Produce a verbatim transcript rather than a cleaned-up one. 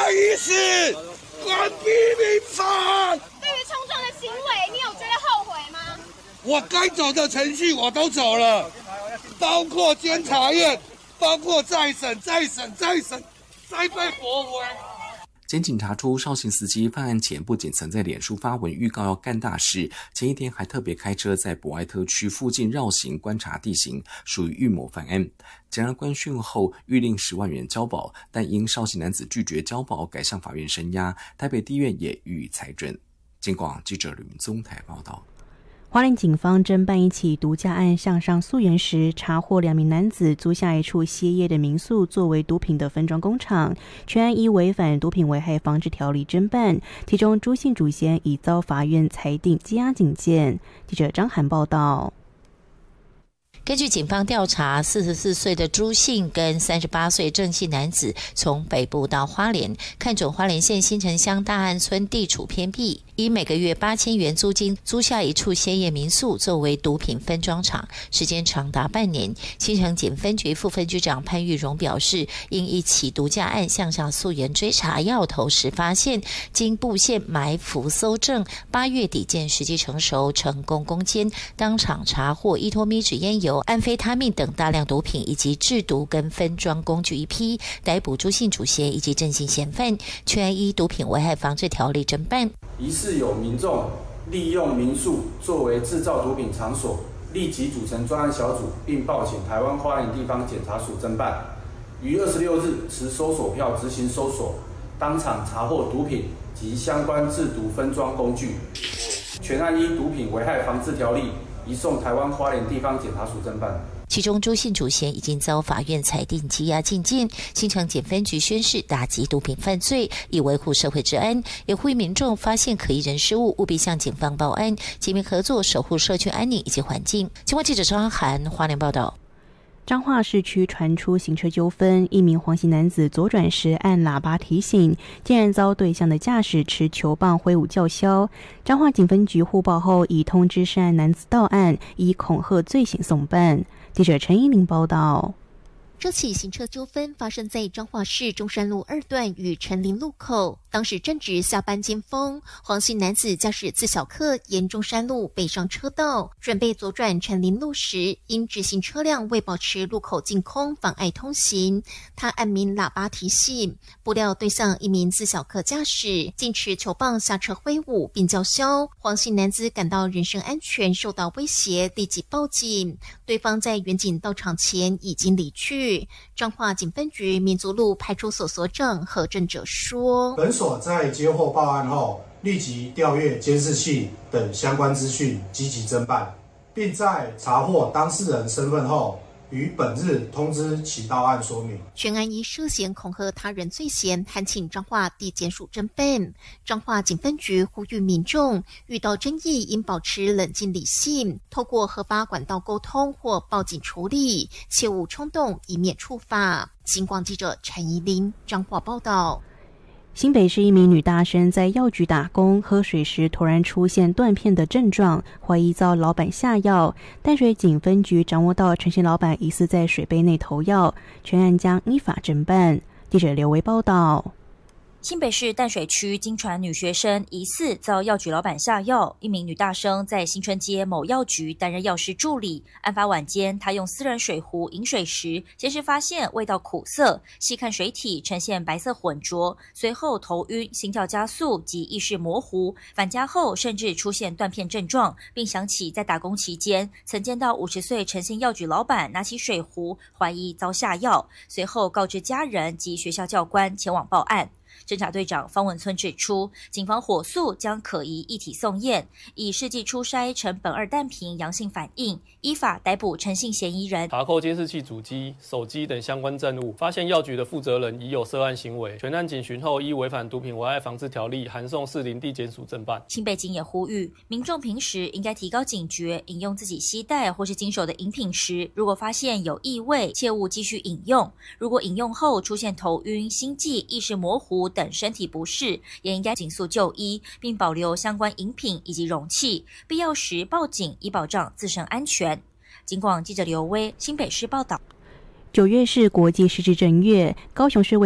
意思，关闭民法。 对于冲撞的行为，你有觉得后悔吗？ 我该走的程序我都走了，包括监察院，包括再审、再审、再审，再被驳回。 检警查出邵姓司机犯案前不仅曾在脸书发文预告要干大事，前一天还特别开车在博爱特区附近绕行观察地形，属于预谋犯案。检察官讯后预令十万元交保，但因邵姓男子拒绝交保，改向法院申押，台北地院也予以裁准。警广记者吕明宗台报道。 花莲警方侦办一起毒驾案，向上溯源时查获两名男子租下一处歇业的民宿作为毒品的分装工厂，全案依违反毒品危害防治条例侦办，其中朱姓主嫌已遭法院裁定羁押警戒。记者张涵报道。 根据警方调查，四十四岁的朱姓跟三十八岁郑姓男子从北部到花莲，看准花莲县新城乡大安村地处偏僻，以每个月八千元租金租下一处歇业民宿作为毒品分装厂，时间长达半年。新城警分局副分局长潘玉荣表示，因一起毒驾案向下溯源追查要头时发现，经布线埋伏搜证，八月底见时机成熟，成功攻坚，当场查获依托咪纸烟油、安非他命等大量毒品以及制毒跟分装工具一批，逮捕朱姓主嫌以及郑姓嫌犯，全案依毒品危害防治条例侦办。 疑似有民众利用民宿作为制造毒品场所，立即组成专案小组，并报请台湾花莲地方检察署侦办。于二十六日持搜索票执行搜索，当场查获毒品及相关制毒分装工具，全案依毒品危害防治条例移送台湾花莲地方检察署侦办。 其中朱姓主嫌已经遭法院裁定羁押禁见，新城检分局宣示打击毒品犯罪，以维护社会治安，也呼吁民众发现可疑人事物务必向警方报案，紧密合作守护社区安宁以及环境。警广记者张涵花莲报道。 彰化市区传出行车纠纷，一名黄姓男子左转时按喇叭提醒，竟然遭对向的驾驶持球棒挥舞叫嚣。彰化警分局互报后，已通知涉案男子到案，以恐吓罪行送办。记者陈依玲报道。 这起行车纠纷发生在彰化市中山路二段与陈林路口，当时正值下班尖峰，黄姓男子驾驶自小客沿中山路北上车道，准备左转陈林路时，因直行车辆未保持路口净空，妨碍通行，他按鸣喇叭提醒，不料对向一名自小客驾驶竟持球棒下车挥舞并叫嚣，黄姓男子感到人身安全受到威胁，立即报警，对方在员警到场前已经离去。彰化警分局民族路派出所所长何正哲说， 本所在接获报案后，立即调阅监视器等相关资讯，积极侦办，并在查获当事人身份后，于本日通知其到案说明。 全案依涉嫌恐吓他人罪嫌，函请彰化地检署侦办。彰化警分局呼吁民众遇到争议应保持冷静理性，透过合法管道沟通或报警处理，切勿冲动，以免触法。警广记者陈怡玲彰化报道。 新北市一名女大生在药局打工，喝水时突然出现断片的症状，怀疑遭老板下药。淡水警分局掌握到陈姓老板疑似在水杯内投药，全案将依法侦办。记者刘维报道。 新北市淡水区经传女学生疑似遭药局老板下药，一名女大生在新春街某药局担任药师助理。案发晚间，她用私人水壶饮水时，先是发现味道苦涩，细看水体呈现白色混浊，随后头晕、心跳加速及意识模糊。返家后甚至出现断片症状，并想起在打工期间曾见到五十岁陈姓药局老板拿起水壶，怀疑遭下药，随后告知家人及学校教官前往报案。侦查队长方文村指出，警方火速将可疑液体送验，以试剂初筛呈苯二氮平阳性反应，依法逮捕陈姓嫌疑人。 查扣监视器、主机、手机等相关证物，发现药局的负责人已有涉案行为，全案警询后依违反毒品危害防治条例，函送士林地检署侦办。 新北警也呼吁民众平时应该提高警觉，饮用自己携带或是经手的饮品时，如果发现有异味，切勿继续饮用。如果饮用后出现头晕、心悸、意识模糊等身体不适，也应该尽速就医，并保留相关饮品以及容器，必要时报警，以保障自身安全。警广记者刘威新北市报道。 九月是国际失智症月，高雄市卫